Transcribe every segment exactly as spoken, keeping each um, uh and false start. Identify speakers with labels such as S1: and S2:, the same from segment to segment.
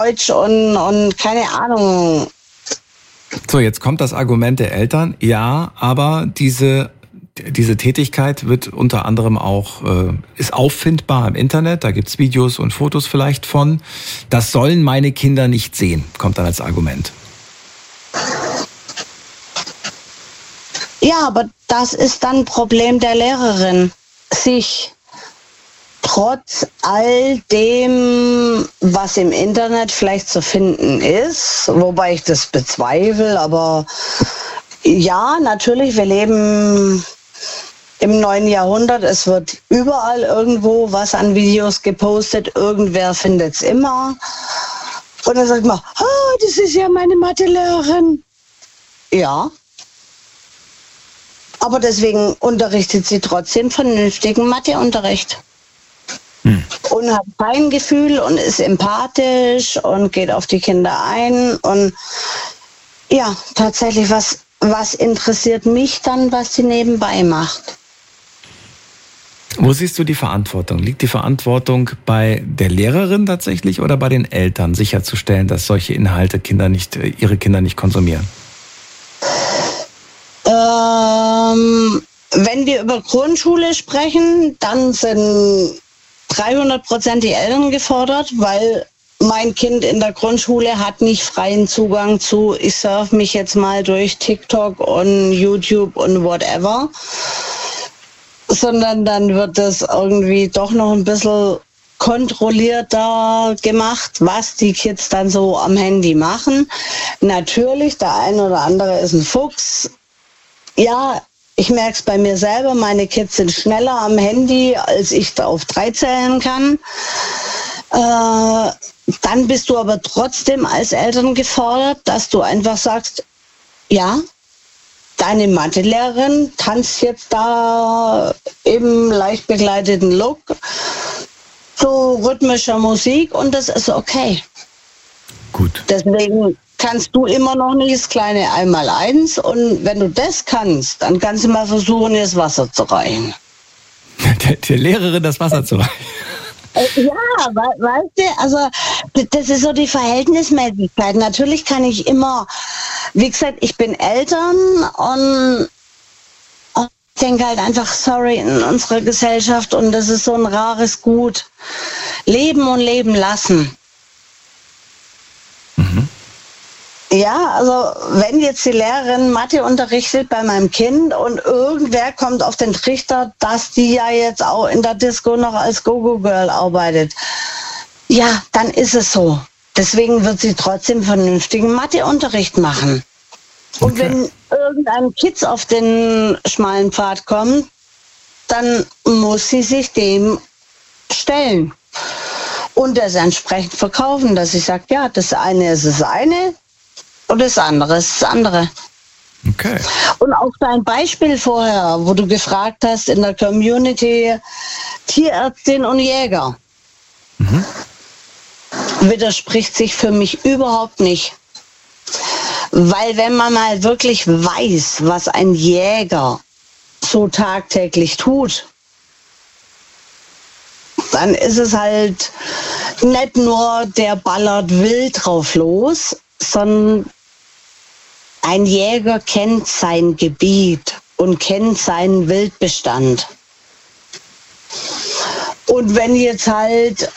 S1: Deutsch und, und keine Ahnung.
S2: So, jetzt kommt das Argument der Eltern. Ja, aber diese diese Tätigkeit wird unter anderem auch, äh, ist auffindbar im Internet. Da gibt's Videos und Fotos vielleicht von. Das sollen meine Kinder nicht sehen, kommt dann als Argument.
S1: Ja, aber das ist dann ein Problem der Lehrerin, sich trotz all dem, was im Internet vielleicht zu finden ist, wobei ich das bezweifle, aber ja, natürlich, wir leben im neuen Jahrhundert, es wird überall irgendwo was an Videos gepostet, irgendwer findet's immer. Und dann sagt man, oh, das ist ja meine Mathelehrerin. Ja. Aber deswegen unterrichtet sie trotzdem vernünftigen Matheunterricht. Hm. Und hat Feingefühl und ist empathisch und geht auf die Kinder ein. Und ja, tatsächlich, was, was interessiert mich dann, was sie nebenbei macht?
S2: Wo siehst du die Verantwortung? Liegt die Verantwortung bei der Lehrerin tatsächlich oder bei den Eltern, sicherzustellen, dass solche Inhalte Kinder nicht, ihre Kinder nicht konsumieren?
S1: Ähm, wenn wir über Grundschule sprechen, dann sind dreihundert Prozent die Eltern gefordert, weil mein Kind in der Grundschule hat nicht freien Zugang zu, ich surfe mich jetzt mal durch TikTok und YouTube und whatever, sondern dann wird das irgendwie doch noch ein bisschen kontrollierter gemacht, was die Kids dann so am Handy machen. Natürlich, der eine oder andere ist ein Fuchs. Ja, ich merke es bei mir selber, meine Kids sind schneller am Handy, als ich da auf drei zählen kann. Äh, dann bist du aber trotzdem als Eltern gefordert, dass du einfach sagst, ja, deine Mathelehrerin tanzt jetzt da im leicht begleiteten Look zu rhythmischer Musik und das ist okay.
S2: Gut.
S1: Deswegen kannst du immer noch nicht das kleine Einmaleins und wenn du das kannst, dann kannst du mal versuchen, ihr das Wasser zu reichen.
S2: Der, der Lehrerin das Wasser zu reichen.
S1: Ja, we- weißt du, also das ist so die Verhältnismäßigkeit. Natürlich kann ich immer, wie gesagt, ich bin Eltern und, und ich denke halt einfach, sorry, in unserer Gesellschaft und das ist so ein rares Gut. Leben und leben lassen.
S2: Mhm.
S1: Ja, also wenn jetzt die Lehrerin Mathe unterrichtet bei meinem Kind und irgendwer kommt auf den Trichter, dass die ja jetzt auch in der Disco noch als Go-Go-Girl arbeitet, ja, dann ist es so. Deswegen wird sie trotzdem vernünftigen Matheunterricht machen. Und
S2: Okay.
S1: wenn irgendein Kids auf den schmalen Pfad kommt, dann muss sie sich dem stellen und das entsprechend verkaufen, dass ich sage, ja, das eine ist das eine und das andere ist das andere.
S2: Okay.
S1: Und auch dein Beispiel vorher, wo du gefragt hast in der Community, Tierärztin und Jäger,
S2: Mhm.
S1: widerspricht sich für mich überhaupt nicht. Weil wenn man mal wirklich weiß, was ein Jäger so tagtäglich tut, dann ist es halt nicht nur, der ballert wild drauf los, sondern ein Jäger kennt sein Gebiet und kennt seinen Wildbestand. Und wenn jetzt halt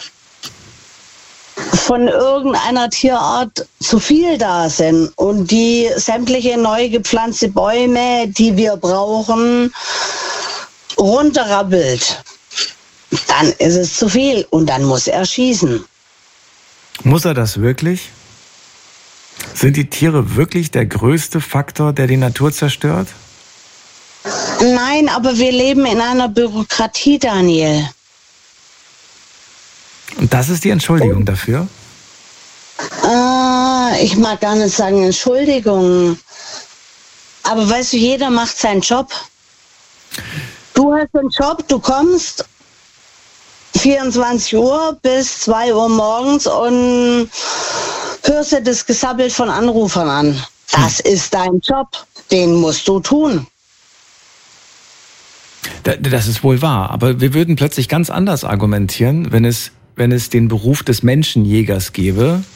S1: von irgendeiner Tierart zu viel da sind und die sämtliche neu gepflanzte Bäume, die wir brauchen, runterrabbelt, dann ist es zu viel und dann muss er schießen.
S2: Muss er das wirklich? Sind die Tiere wirklich der größte Faktor, der die Natur zerstört?
S1: Nein, aber wir leben in einer Bürokratie, Daniel.
S2: Und das ist die Entschuldigung dafür?
S1: Äh, ich mag gar nicht sagen Entschuldigung. Aber weißt du, jeder macht seinen Job. Du hast einen Job, du kommst vierundzwanzig Uhr bis zwei Uhr morgens und hörst dir das Gesabbel von Anrufern an. Das ist dein Job, den musst du tun.
S2: Das ist wohl wahr, aber wir würden plötzlich ganz anders argumentieren, wenn es, wenn es den Beruf des Menschenjägers gäbe,